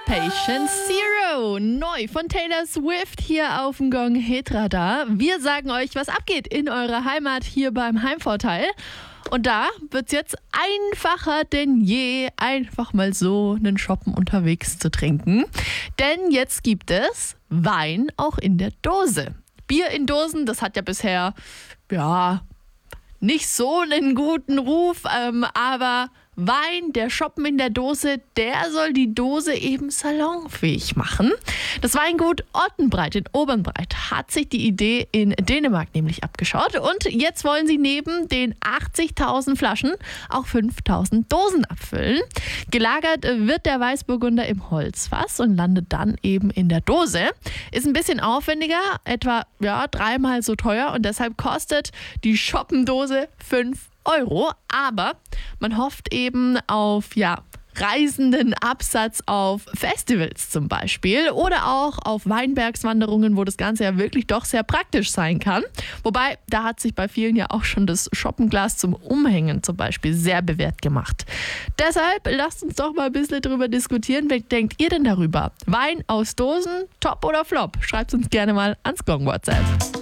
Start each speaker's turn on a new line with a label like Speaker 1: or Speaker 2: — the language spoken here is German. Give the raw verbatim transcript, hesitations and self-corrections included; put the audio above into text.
Speaker 1: Patient Zero, neu von Taylor Swift hier auf dem Gong Hit-Radar. Wir sagen euch, was abgeht in eurer Heimat hier beim Heimvorteil. Und da wird es jetzt einfacher denn je, einfach mal so einen Schoppen unterwegs zu trinken. Denn jetzt gibt es Wein auch in der Dose. Bier in Dosen, das hat ja bisher, ja, nicht so einen guten Ruf, ähm, aber Wein, der Schoppen in der Dose, der soll die Dose eben salonfähig machen. Das Weingut Ottenbreit in Obernbreit hat sich die Idee in Dänemark nämlich abgeschaut und jetzt wollen sie neben den achtzigtausend Flaschen auch fünftausend Dosen abfüllen. Gelagert wird der Weißburgunder im Holzfass und landet dann eben in der Dose. Ist ein bisschen aufwendiger, etwa ja, dreimal so teuer und deshalb kostet die Schoppendose fünf Euro, aber man hofft eben auf ja, reisenden Absatz auf Festivals zum Beispiel oder auch auf Weinbergswanderungen, wo das Ganze ja wirklich doch sehr praktisch sein kann. Wobei, da hat sich bei vielen ja auch schon das Schoppenglas zum Umhängen zum Beispiel sehr bewährt gemacht. Deshalb lasst uns doch mal ein bisschen drüber diskutieren. Was denkt ihr denn darüber? Wein aus Dosen, top oder flop? Schreibt uns gerne mal ans Gong WhatsApp.